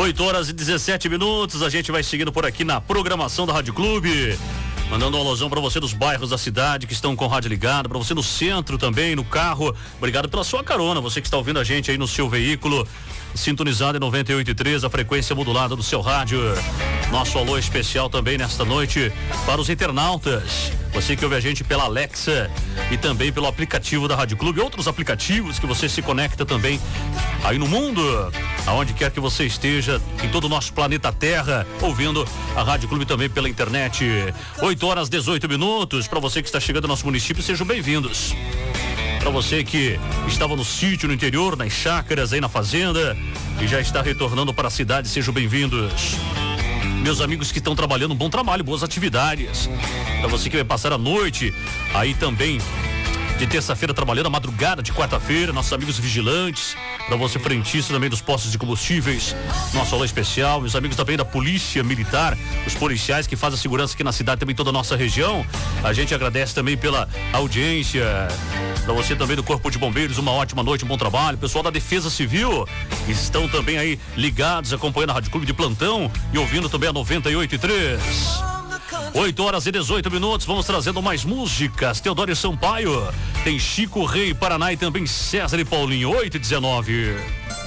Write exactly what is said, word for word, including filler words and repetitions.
oito horas e dezessete minutos, a gente vai seguindo por aqui na programação da Rádio Clube. Mandando um alusão para você dos bairros da cidade que estão com o rádio ligado, para você no centro também, no carro. Obrigado pela sua carona, você que está ouvindo a gente aí no seu veículo, sintonizado em noventa e oito vírgula três, a frequência modulada do seu rádio. Nosso alô especial também nesta noite para os internautas. Você que ouve a gente pela Alexa e também pelo aplicativo da Rádio Clube, outros aplicativos que você se conecta também aí no mundo, aonde quer que você esteja, em todo o nosso planeta Terra, ouvindo a Rádio Clube também pela internet. oito horas e dezoito minutos, para você que está chegando ao nosso município, sejam bem-vindos. Para você que estava no sítio, no interior, nas chácaras, aí na fazenda, e já está retornando para a cidade, sejam bem-vindos. Meus amigos que estão trabalhando, um bom trabalho, boas atividades. Para você que vai passar a noite aí também de terça-feira trabalhando, a madrugada de quarta-feira, nossos amigos vigilantes, para você frentista também dos postos de combustíveis, nosso alô especial, meus amigos também da polícia militar, os policiais que fazem a segurança aqui na cidade, também toda a nossa região, a gente agradece também pela audiência. Para você também do Corpo de Bombeiros, uma ótima noite, um bom trabalho. Pessoal da Defesa Civil estão também aí ligados, acompanhando a Rádio Clube de plantão e ouvindo também a noventa e oito vírgula três. oito horas e dezoito minutos, vamos trazendo mais músicas. Teodoro Sampaio, tem Chico Rei, Paraná e também César e Paulinho. oito e dezenove.